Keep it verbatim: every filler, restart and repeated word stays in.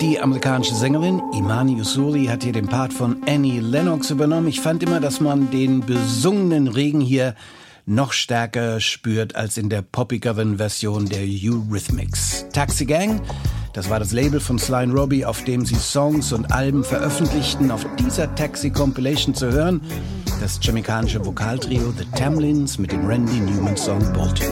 Die amerikanische Sängerin Imani Usuli hat hier den Part von Annie Lennox übernommen. Ich fand immer, dass man den besungenen Regen hier noch stärker spürt als in der poppigeren Version der Eurythmics. Taxi Gang, das war das Label von Sly und Robbie, auf dem sie Songs und Alben veröffentlichten. Auf dieser Taxi Compilation zu hören, das jamaikanische Vokaltrio The Tamlins mit dem Randy Newman Song Baltimore.